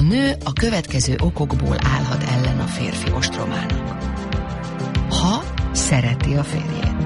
nő a következő okokból állhat ellen a férfi ostromának. Ha szereti a férjét,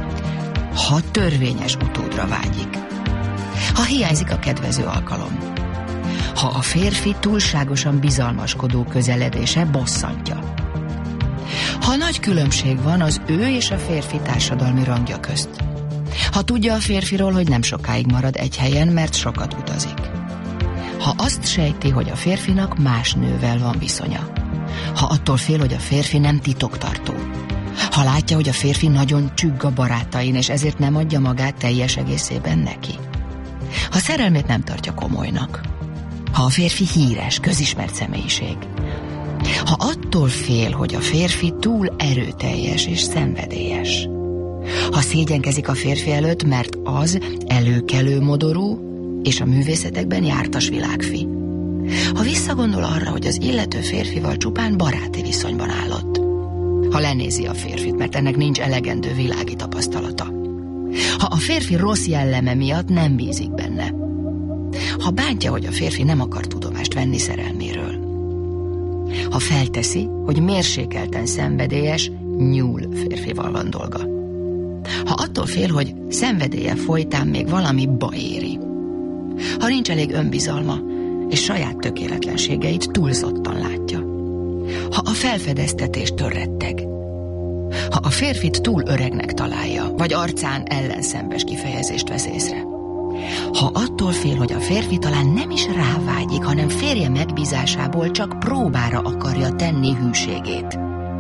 ha törvényes utódra vágyik, ha hiányzik a kedvező alkalom, ha a férfi túlságosan bizalmaskodó közeledése bosszantja, ha nagy különbség van az ő és a férfi társadalmi rangja közt, ha tudja a férfiról, hogy nem sokáig marad egy helyen, mert sokat utazik, ha azt sejti, hogy a férfinak más nővel van viszonya, ha attól fél, hogy a férfi nem titoktartó, ha látja, hogy a férfi nagyon csügg a barátain, és ezért nem adja magát teljes egészében neki, ha szerelmét nem tartja komolynak, ha a férfi híres, közismert személyiség, ha attól fél, hogy a férfi túl erőteljes és szenvedélyes, ha szégyenkezik a férfi előtt, mert az előkelő modorú és a művészetekben jártas világfi, ha visszagondol arra, hogy az illető férfival csupán baráti viszonyban állott, ha lenézi a férfit, mert ennek nincs elegendő világi tapasztalata, ha a férfi rossz jelleme miatt nem bízik benne, ha bántja, hogy a férfi nem akar tudomást venni szerelméről, ha felteszi, hogy mérsékelten szenvedélyes, nyúl férfival van dolga, ha attól fél, hogy szenvedélye folytán még valami baj éri, ha nincs elég önbizalma, és saját tökéletlenségeit túlzottan látja, ha a felfedeztetéstől retteg, ha a férfit túl öregnek találja, vagy arcán ellenszembes kifejezést vesz észre, ha attól fél, hogy a férfi talán nem is rávágyik, hanem férje megbízásából csak próbára akarja tenni hűségét,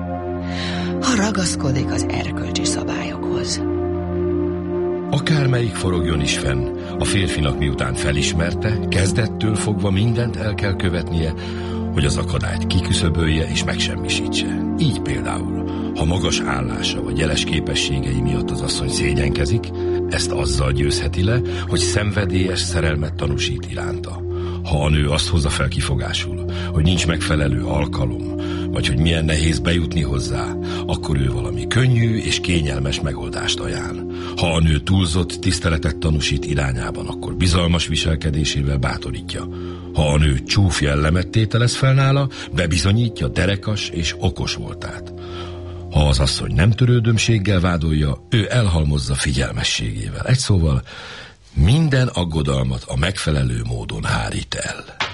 ha ragaszkodik az erkölcsi szabályokhoz. Akármelyik forogjon is fenn, a férfinak miután felismerte, kezdettől fogva mindent el kell követnie, hogy az akadályt kiküszöbölje és megsemmisítse. Így például, ha magas állása vagy jeles képességei miatt az asszony szégyenkezik, ezt azzal győzheti le, hogy szenvedélyes szerelmet tanúsít iránta. Ha a nő azt hozza fel kifogásul, hogy nincs megfelelő alkalom, vagy hogy milyen nehéz bejutni hozzá, akkor ő valami könnyű és kényelmes megoldást ajánl. Ha a nő túlzott tiszteletet tanúsít irányában, akkor bizalmas viselkedésével bátorítja. Ha a nő csúf jellemet tételez fel nála, bebizonyítja derekas és okos voltát. Ha az asszony nem törődömséggel vádolja, ő elhalmozza figyelmességével. Egy szóval minden aggodalmat a megfelelő módon hárít el.